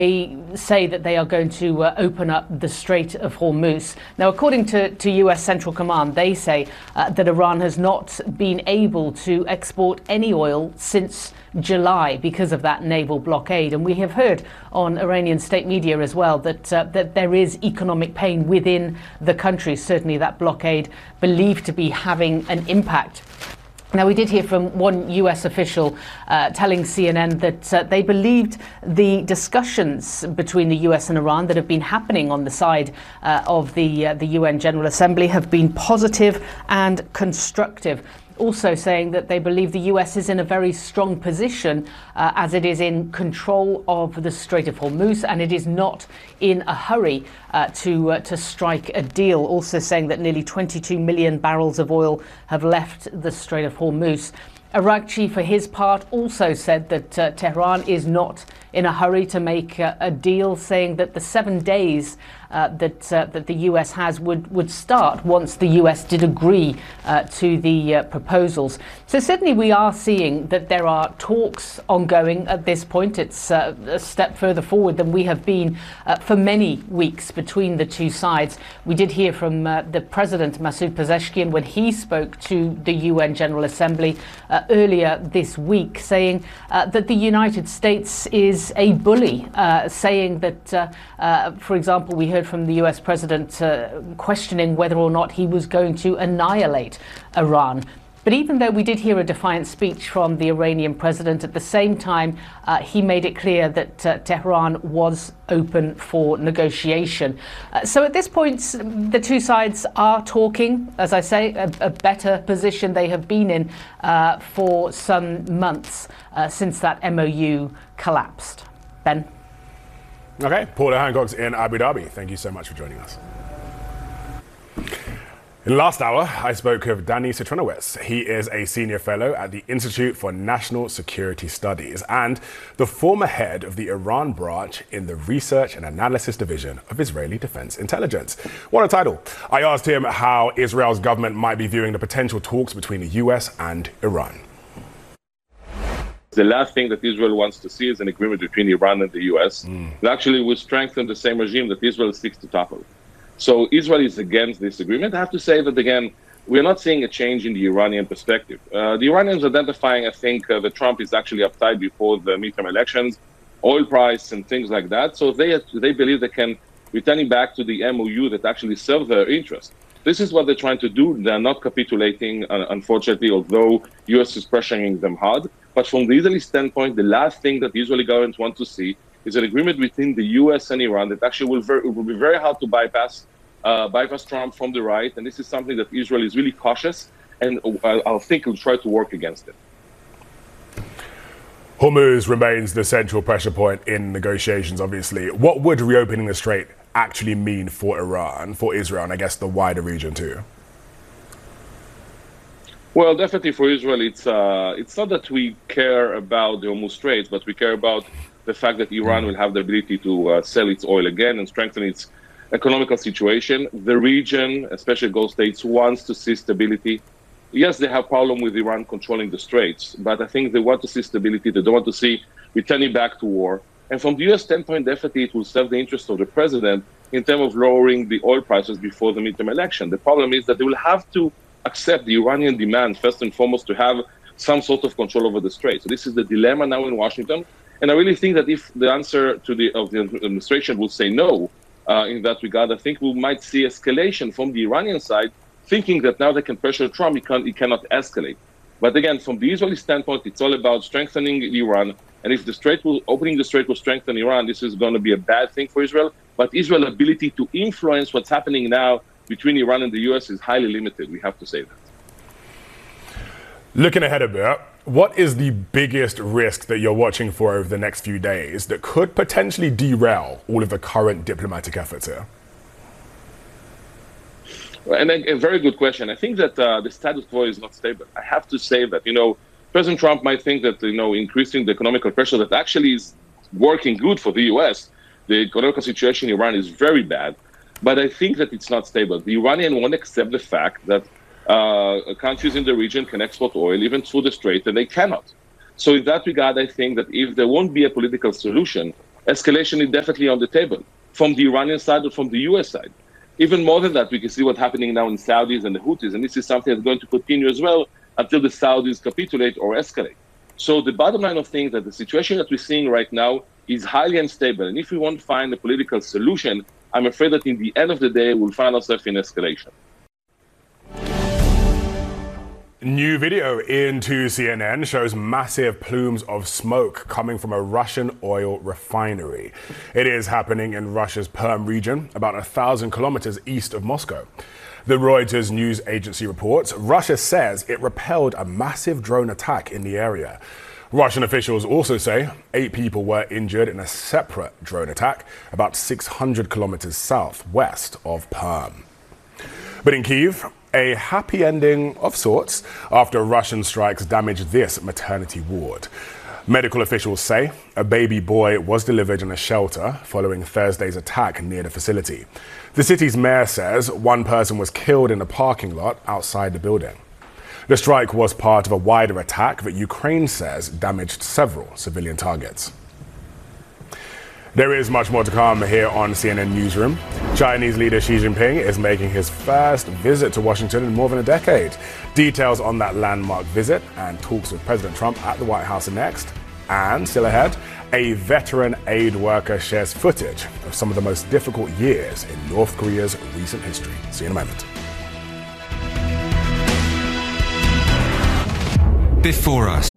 They say that they are going to open up the Strait of Hormuz. Now, according to US Central Command, they say that Iran has not been able to export any oil since July because of that naval blockade. And we have heard on Iranian state media as well that that there is economic pain within the country. Certainly that blockade believed to be having an impact. Now, we did hear from one US official telling CNN that they believed the discussions between the US and Iran that have been happening on the side of the UN General Assembly have been positive and constructive. Also saying that they believe the US is in a very strong position as it is in control of the Strait of Hormuz, and it is not in a hurry to strike a deal. Also saying that nearly 22 million barrels of oil have left the Strait of Hormuz. Araghchi, for his part, also said that Tehran is not in a hurry to make a deal, saying that the 7 days that the US has would start once the US did agree to the proposals. So certainly we are seeing that there are talks ongoing at this point. It's a step further forward than we have been for many weeks between the two sides. We did hear from the President, Masoud Pezeshkian, when he spoke to the UN General Assembly earlier this week, saying that the United States is a bully, saying that, for example, we heard from the US President questioning whether or not he was going to annihilate Iran. But even though we did hear a defiant speech from the Iranian president, at the same time, he made it clear that Tehran was open for negotiation. So at this point, the two sides are talking, as I say, a better position they have been in for some months since that MOU collapsed. Ben? Okay, Paula Hancock's in Abu Dhabi. Thank you so much for joining us. In the last hour, I spoke with Danny Citronowicz. He is a senior fellow at the Institute for National Security Studies and the former head of the Iran branch in the Research and Analysis Division of Israeli Defense Intelligence. What a title. I asked him how Israel's government might be viewing the potential talks between the US and Iran. The last thing that Israel wants to see is an agreement between Iran and the US. It actually will strengthen the same regime that Israel seeks to topple. So Israel is against this agreement. I have to say that, again, we're not seeing a change in the Iranian perspective. The Iranians identifying, I think, that Trump is actually uptight before the midterm elections, oil price and things like that. So they believe they can return back to the MOU that actually serves their interest. This is what they're trying to do. They're not capitulating, unfortunately, although U.S. is pressuring them hard. But from the Israeli standpoint, the last thing that the Israeli government wants to see is an agreement between the U.S. and Iran that actually will be very hard to bypass Trump from the right. And this is something that Israel is really cautious, and I think will try to work against it. Hormuz remains the central pressure point in negotiations, obviously. What would reopening the strait actually mean for Iran, for Israel, and I guess the wider region too? Well, definitely for Israel, it's not that we care about the Hormuz Strait, but we care about the fact that Iran will have the ability to sell its oil again and strengthen its economical situation. The region, especially Gulf states, wants to see stability. Yes, they have problem with Iran controlling the straits, but I think they want to see stability. They don't want to see returning back to war. And from the U.S. standpoint, definitely it will serve the interest of the president in terms of lowering the oil prices before the midterm election. The problem is that they will have to accept the Iranian demand, first and foremost, to have some sort of control over the strait. So this is the dilemma now in Washington. And I really think that if the answer of the administration will say no in that regard, I think we might see escalation from the Iranian side, thinking that now they can pressure Trump, he cannot escalate. But again, from the Israeli standpoint, it's all about strengthening Iran. And if opening the strait will strengthen Iran, this is going to be a bad thing for Israel. But Israel's ability to influence what's happening now between Iran and the U.S. is highly limited. We have to say that. Looking ahead a bit, what is the biggest risk that you're watching for over the next few days that could potentially derail all of the current diplomatic efforts here? And a very good question. I think that the status quo is not stable. I have to say that, President Trump might think that, increasing the economical pressure that actually is working good for the U.S. The economic situation in Iran is very bad. But I think that it's not stable. The Iranians won't accept the fact that countries in the region can export oil even through the strait, and they cannot. So in that regard, I think that if there won't be a political solution, escalation is definitely on the table from the Iranian side or from the US side. Even more than that, we can see what's happening now in Saudis and the Houthis, and this is something that's going to continue as well until the Saudis capitulate or escalate. So the bottom line of things that the situation that we're seeing right now is highly unstable, and if we want to find a political solution, I'm afraid that in the end of the day, we'll find ourselves in escalation. New video into CNN shows massive plumes of smoke coming from a Russian oil refinery. It is happening in Russia's Perm region, about 1,000 kilometers east of Moscow. The Reuters news agency reports Russia says it repelled a massive drone attack in the area. Russian officials also say 8 people were injured in a separate drone attack about 600 kilometers southwest of Perm. But in Kyiv, a happy ending of sorts after Russian strikes damaged this maternity ward. Medical officials say a baby boy was delivered in a shelter following Thursday's attack near the facility. The city's mayor says one person was killed in a parking lot outside the building. The strike was part of a wider attack that Ukraine says damaged several civilian targets. There is much more to come here on CNN Newsroom. Chinese leader Xi Jinping is making his first visit to Washington in more than a decade. Details on that landmark visit and talks with President Trump at the White House are next. And still ahead, a veteran aid worker shares footage of some of the most difficult years in North Korea's recent history. See you in a moment. Before us,